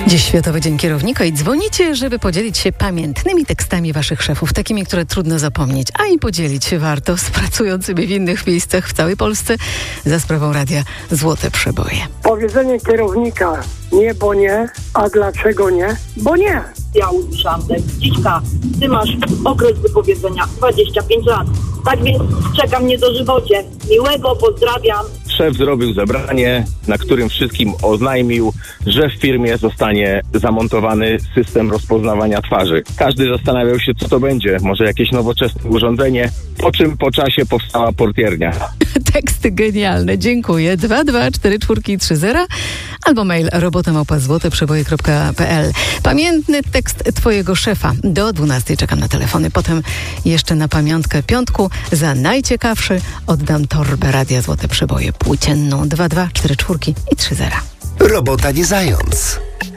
Dziś Światowy Dzień Kierownika i dzwonicie, żeby podzielić się pamiętnymi tekstami waszych szefów, takimi, które trudno zapomnieć, a i podzielić się warto z pracującymi w innych miejscach w całej Polsce za sprawą radia Złote Przeboje. Powiedzenie kierownika: nie, bo nie, a dlaczego nie? Bo nie. Ja usłyszałam tak: Dziśka, ty masz okres wypowiedzenia 25 lat. Tak więc czeka mnie dożywocie. Miłego, pozdrawiam. Szef zrobił zebranie, na którym wszystkim oznajmił, że w firmie zostanie zamontowany system rozpoznawania twarzy. Każdy zastanawiał się, co to będzie. Może jakieś nowoczesne urządzenie, po czym po czasie powstała portiernia. Teksty genialne, dziękuję. 22430 albo mail robota@złoteprzeboje.pl. Pamiętny tekst twojego szefa. Do 12 czekam na telefony. Potem jeszcze na pamiątkę piątku za najciekawszy oddam torbę Radia Złote Przeboje płócienną 22430. Robota nie zając.